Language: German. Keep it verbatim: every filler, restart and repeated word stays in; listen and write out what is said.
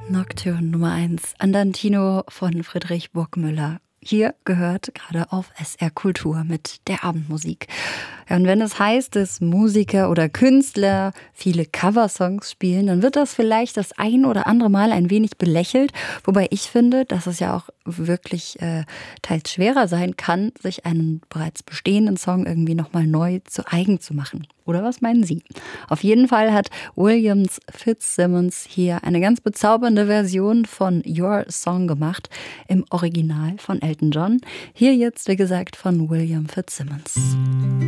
Nocturne Nummer eins, Andantino von Friedrich Burgmüller. Hier gehört gerade auf S R Kultur mit der Abendmusik. Ja, und wenn es heißt, dass Musiker oder Künstler viele Coversongs spielen, dann wird das vielleicht das ein oder andere Mal ein wenig belächelt. Wobei ich finde, dass es ja auch wirklich äh, teils schwerer sein kann, sich einen bereits bestehenden Song irgendwie nochmal neu zu eigen zu machen. Oder was meinen Sie? Auf jeden Fall hat William Fitzsimmons hier eine ganz bezaubernde Version von Your Song gemacht, im Original von Elton John. Hier jetzt, wie gesagt, von William Fitzsimmons.